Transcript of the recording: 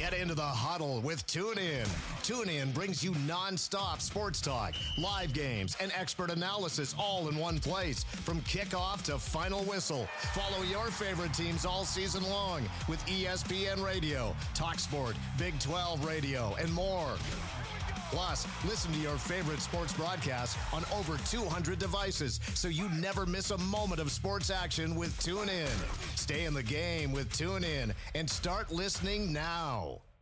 Get into the huddle with TuneIn. TuneIn brings you nonstop sports talk, live games, and expert analysis all in one place. From kickoff to final whistle. Follow your favorite teams all season long with ESPN Radio, TalkSport, Big 12 Radio, and more. Plus, listen to your favorite sports broadcasts on over 200 devices so you never miss a moment of sports action with TuneIn. Stay in the game with TuneIn and start listening now.